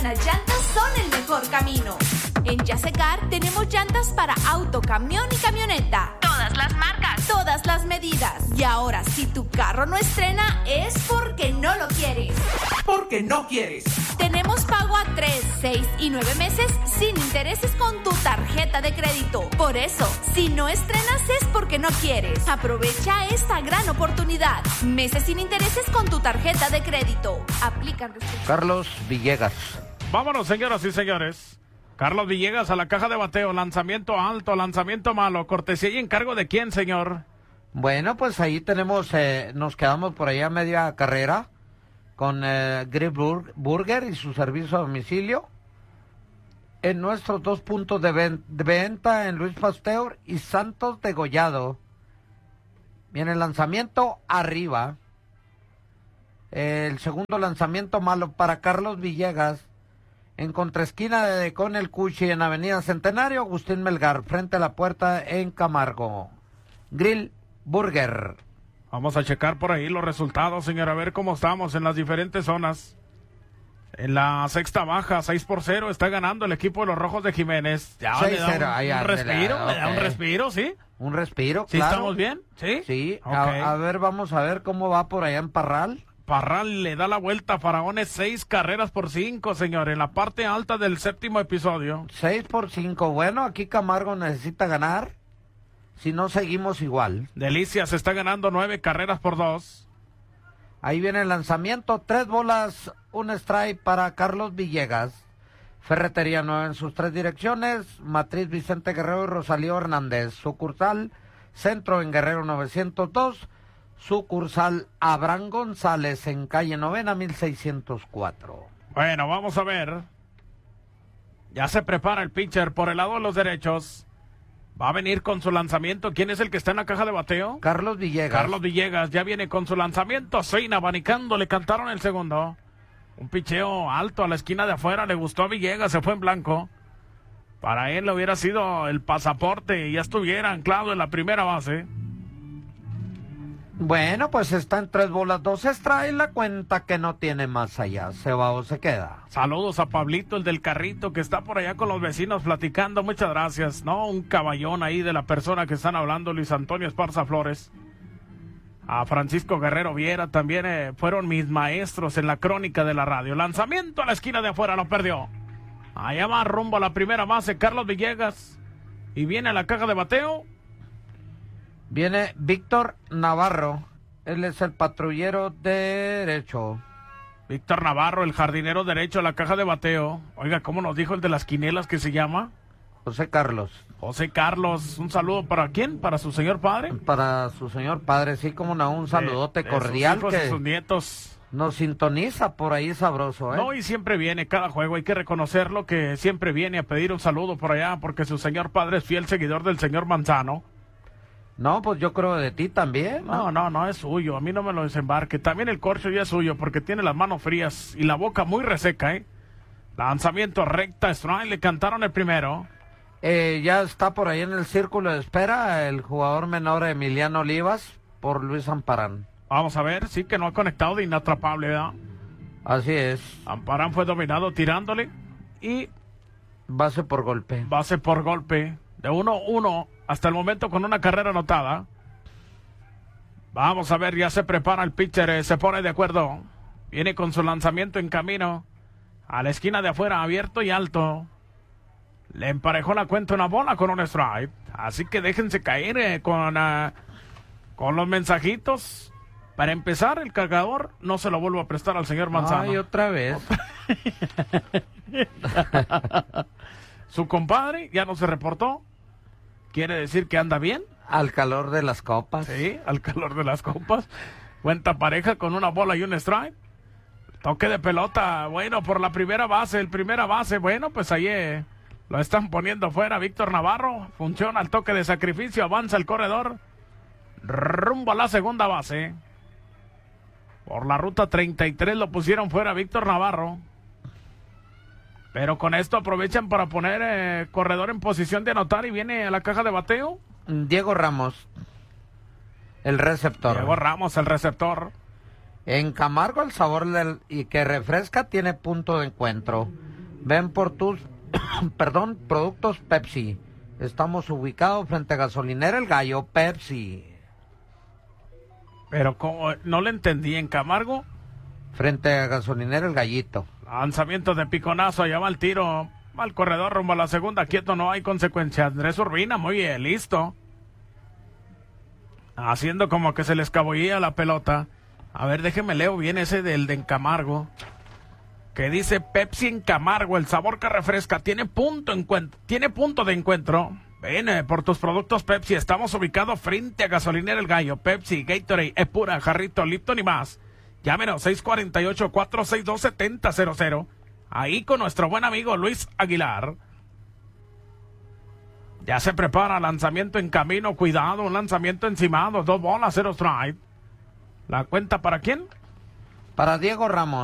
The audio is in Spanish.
Las llantas son el mejor camino. En Yasecar tenemos llantas para auto, camión y camioneta. Todas las marcas, todas las medidas. Y ahora, si tu carro no estrena, es porque no lo quieres. Porque no quieres. Tenemos pago a 3, 6 y 9 meses sin intereses con tu tarjeta de crédito. Por eso, si no estrenas es porque no quieres. Aprovecha esta gran oportunidad. Meses sin intereses con tu tarjeta de crédito. Aplican restricciones. Carlos Villegas. Vámonos, señoras y señores. Carlos Villegas a la caja de bateo. Lanzamiento alto, lanzamiento malo. Cortesía y encargo de quién, señor. Bueno, pues ahí tenemos, nos quedamos por allá a media carrera con Grill Burger y su servicio a domicilio. En nuestros 2 puntos de venta en Luis Pasteur y Santos de Gollado. Viene el lanzamiento arriba. El segundo lanzamiento malo para Carlos Villegas. En contraesquina con el Cuchi en Avenida Centenario, Agustín Melgar, frente a la puerta en Camargo. Grill Burger. Vamos a checar por ahí los resultados, señor, a ver cómo estamos en las diferentes zonas. En la sexta baja, 6-0, está ganando el equipo de los Rojos de Jiménez. Ya le da un respiro, le da un respiro, ¿sí? Un respiro, ¿Sí claro. estamos bien? Sí. Sí, Okay. a ver, vamos a ver cómo va por allá en Parral. Parral le da la vuelta a Faraones, 6 carreras por 5, señor, en la parte alta del 7º episodio. 6-5, bueno, aquí Camargo necesita ganar, si no seguimos igual. Delicias está ganando 9 carreras por 2. Ahí viene el lanzamiento, 3 bolas, un strike para Carlos Villegas. Ferretería Nueva en sus 3 direcciones, Matriz Vicente Guerrero y Rosalío Hernández. Sucursal Centro en Guerrero 902, sucursal Abraham González en calle Novena 1604. Bueno, vamos a ver. Ya se prepara el pitcher por el lado de los derechos. Va a venir con su lanzamiento. ¿Quién es el que está en la caja de bateo? Carlos Villegas. Carlos Villegas ya viene con su lanzamiento. Swing abanicando, le cantaron el segundo. Un picheo alto a la esquina de afuera. Le gustó a Villegas, se fue en blanco. Para él hubiera sido el pasaporte y ya estuviera anclado en la primera base. Bueno, pues está en 3 bolas, 2 strikes, la cuenta que no tiene más allá. ¿Se va o se queda? Saludos a Pablito, el del carrito, que está por allá con los vecinos platicando. Muchas gracias. No, un caballón ahí de la persona que están hablando, Luis Antonio Esparza Flores. A Francisco Guerrero Viera también fueron mis maestros en la crónica de la radio. Lanzamiento a la esquina de afuera, lo perdió. Allá va rumbo a la primera base Carlos Villegas. Y viene a la caja de bateo. Viene Víctor Navarro, él es el patrullero derecho. Víctor Navarro, el jardinero derecho a la caja de bateo. Oiga, ¿cómo nos dijo el de las quinielas que se llama? José Carlos. José Carlos, un saludo ¿para quién? ¿Para su señor padre? Para su señor padre, sí, como no, un saludote cordial sus hijos que y sus nietos. Nos sintoniza por ahí sabroso, ¿eh? No, y siempre viene cada juego, hay que reconocerlo, que siempre viene a pedir un saludo por allá, porque su señor padre es fiel seguidor del señor Manzano. No, pues yo creo de ti también. No, es suyo, a mí no me lo desembarque. También el corcho ya es suyo, porque tiene las manos frías y la boca muy reseca, ¿eh? Lanzamiento recta, strike, le cantaron el primero. Ya está por ahí en el círculo de espera el jugador menor Emiliano Olivas por Luis Amparán. Vamos a ver, sí que no ha conectado de inatrapable, ¿verdad? Así es. Amparán fue dominado tirándole y... Base por golpe. Base por golpe. De 1-1 hasta el momento con una carrera anotada. Vamos a ver, ya se prepara el pitcher, se pone de acuerdo. Viene con su lanzamiento en camino a la esquina de afuera, abierto y alto. Le emparejó la cuenta una bola con un strike. Así que déjense caer con los mensajitos. Para empezar, el cargador no se lo vuelvo a prestar al señor Manzano. Ay, otra vez. Su compadre ya no se reportó. ¿Quiere decir que anda bien? Al calor de las copas. Sí, al calor de las copas. Cuenta pareja con una bola y un strike. Toque de pelota, bueno, por la primera base. El primera base, bueno, pues ahí lo están poniendo fuera. Víctor Navarro, funciona el toque de sacrificio, avanza el corredor. Rumbo a la segunda base. Por la ruta 33 lo pusieron fuera Víctor Navarro. Pero con esto aprovechan para poner corredor en posición de anotar y viene a la caja de bateo. Diego Ramos, el receptor. Diego Ramos, el receptor. En Camargo el sabor y que refresca tiene punto de encuentro. Ven por tus, productos Pepsi. Estamos ubicados frente a Gasolinera El Gallo, Pepsi. Pero como no le entendí, ¿en Camargo? Frente a Gasolinera El Gallito. Lanzamiento de piconazo, allá va el tiro. Va al corredor rumbo a la segunda, quieto, no hay consecuencia. Andrés Urbina, muy bien, listo. Haciendo como que se le escabullía la pelota. A ver, déjeme leo bien ese del de Camargo. Que dice Pepsi en Camargo, el sabor que refresca. Tiene punto de encuentro. Ven por tus productos Pepsi. Estamos ubicados frente a Gasolinera El Gallo. Pepsi, Gatorade, Epura, Jarrito, Lipton y más. Llámenos 648-462-7000. Ahí con nuestro buen amigo Luis Aguilar. Ya se prepara, lanzamiento en camino, cuidado, un lanzamiento encimado, 2 bolas, 0 strike. ¿La cuenta para quién? Para Diego Ramos.